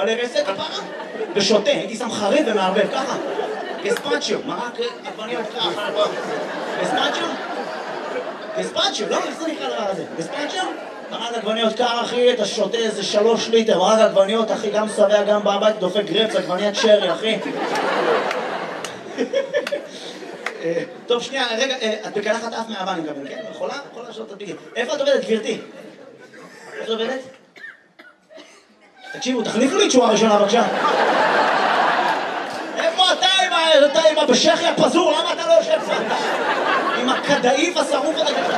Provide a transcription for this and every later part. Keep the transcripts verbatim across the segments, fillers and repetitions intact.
מלא רסק, כפרה, ושותה, הייתי שם חריף ומערבב, ככה. גספצ'יו, מרק עגבניות ככה. גספצ'יו? גספצ'יו, לא? איך זה נקרא דבר הזה? גספצ'יו? מרק עגבניות קר, אחי, אתה שותה איזה שלוש ליטר, מרק עגבניות, אחי, גם שבע, גם בבית, דופק גרפס, עגבניית שרי, אחי. טוב, שנייה, רגע, את בקלחת אף מהאבא, אני מקבל, כן? יכולה? יכולה לשאול את הדביגים. איפה את עובדת, גברתי? איפה את עובדת? תקשיבו, תחליפו לי תשובה ראשונה, בבקשה. איפה אתה עם הבשכי הפזור? למה אתה לא יושב פה? עם הכדאיף השרוף הזה ככה.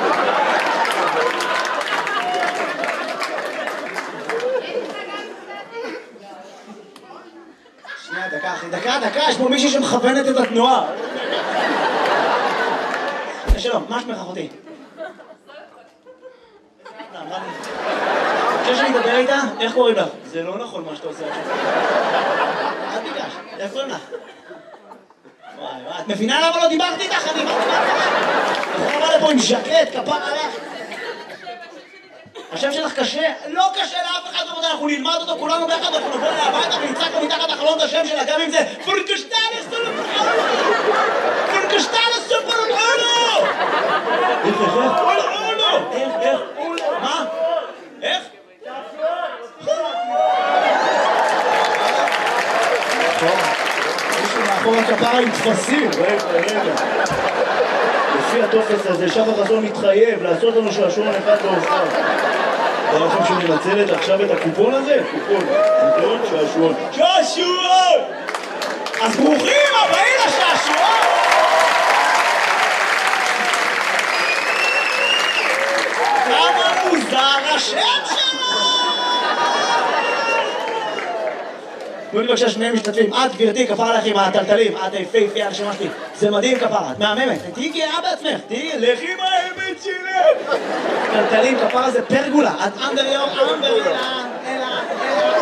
שנייה, דקה, אחי, דקה, דקה, יש פה מישהי שמכוונת את התנועה. שלום, מה שמך אחותי? חושב שאני אדבר איתה? איך קוראים לך? זה לא נכון מה שאתה עושה עכשיו. אל תיגש, איך קוראים לך? וואי וואי, את מבינה למה לא דיברתי איתך? אני דיברתי איתך. אתה בא לפה עם ז'קט, כפר עליך. השם שלך קשה? לא קשה לאף אחד, אנחנו נלמד אותו כולנו ביחד, אנחנו נבוא אליה הביתה ונצעק לו מתחת לחלון את השם שלה, גם אם זה פורקשטלס סופרולו! פורקשטלס סופרולו! איך, איך, איך? אולו! איך, איך? מה? איך? מישהו מאחור הכפרה עם תפסים, רגע, רגע. לפי הטופס הזה, שחר חסון מתחייב לעשות לנו שעשועון אחד להופעה. אתה לכם שמנצלת עכשיו את הקופון הזה? קופון, קופון, שעשועון. שעשועון! אז ברוכים הבאים לשעשועון! כמה מוזר השם שלו! תנו לי בבקשה שני משתתפים. את גברתי, כפרה לך עם הטלטלים, את היפהפייה הרשימה שלי. זה מדהים כפרה, את מהממת. תהיי גאה בעצמך, תהיי לכי עם האמת שלך. טלטלים, כפרה זה פרגולה. את אנדר יום, אנדר יום, אלא, אלא,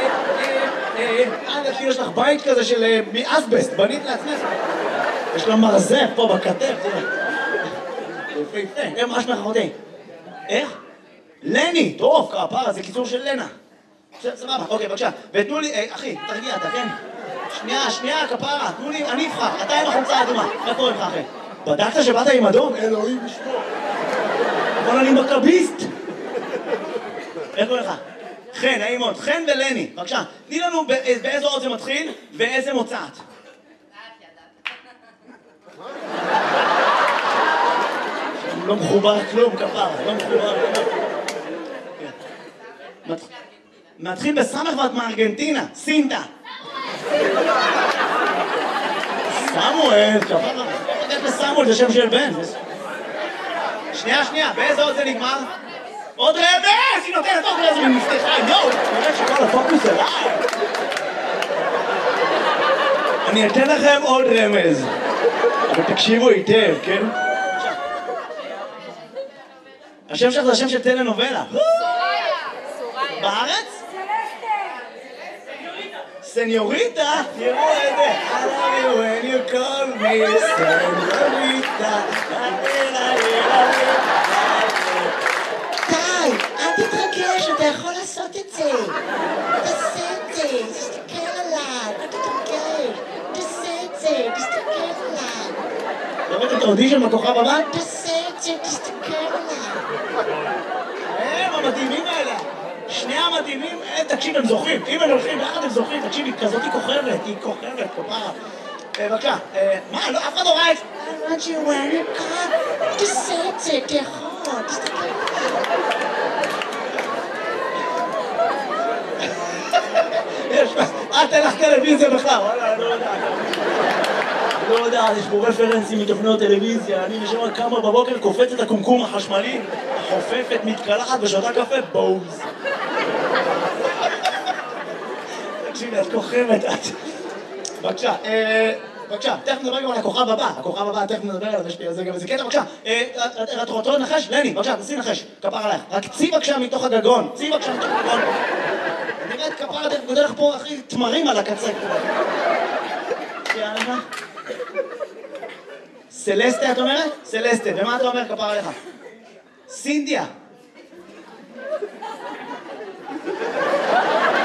אלא, יש לך בית כזה של מאסבסט, בנית לעצמך. יש לה מרזף פה בכתף, תראה. יפהפה, איך מה שמך אחותי? איך? לני, טוב, כפרה, זה קיצור של לנה. סבבה, אוקיי, בבקשה. ותנו לי, אחי, תרגיע אתה, כן? שנייה, שנייה, כפרה, תנו לי, אני אבחר. אתה עם החולצה האדומה. מה קורה לך, אחי? בדקת שבאת עם אדום? אלוהים לשמור. אבל אני מכביסט. איך קורה לך? חן, נעים מאוד. חן ולני, בבקשה. תני לנו באיזו אות זה מתחיל ואיזה מוצאת. לא מחובר כלום, כפרה, לא מחובר כלום. מתחיל בסמך ואת מארגנטינה, סינטה. סמואל, כפרה. איך לסמואל, זה שם של בן. שנייה, שנייה, באיזה עוד זה נגמר? עוד רמז! היא נותנת עוד רמז ומפתחה, יואו! נראה שכל הפוקוס אליי. אני אתן לכם עוד רמז. אבל תקשיבו היטב, כן? השם שלך זה השם של טלנובלה. בארץ? סניוריטה? תראו את זה. I love you when you call me סניוריטה. די, אל תתרגש, אתה יכול לעשות את זה. תעשה את זה, תסתכל עליי, אל תתרגש. תעשה את זה, תסתכל עליי. ראית את האודישן בכוכב הבא? תעשה את זה, תסתכל עליי. הם המדהימים האלה. שני המדהימים, תקשיב, הם זוכרים. אם הם הולכים ביחד הם זוכרים, תקשיב, היא כזאת היא כוכבת, היא כוכבת, כפרה. בבקשה, מה, אף אחד לא ראה את זה? I want you when you come, תעשה את זה, תאכול, תסתכל עליי. אל תלך טלוויזיה בכלל, וואלה, אני לא יודע. אני לא יודע, יש פה רפרנסים מתוכניות טלוויזיה, אני משמע כמה בבוקר קופץ את הקומקום החשמלי, חופפת, מתקלחת ושותה קפה, בוז. תקשיבי, את כוכבת, את... בבקשה, בבקשה, תכף נדבר גם על הכוכב הבא, הכוכב הבא, תכף נדבר עליו, יש לי על זה גם איזה קטע, בבקשה, את רוצה לנחש? לני, בבקשה, תעשי נחש, כפר עלייך, רק צי בבקשה מתוך הגגון, צי בבקשה מתוך הגגון. נראית כפר, אתה גודל לך פה, אחי, תמרים על הקצה. יאללה. סלסטה, את אומרת? סלסטה, ומה אתה אומר, כפר עליך? סינדיה.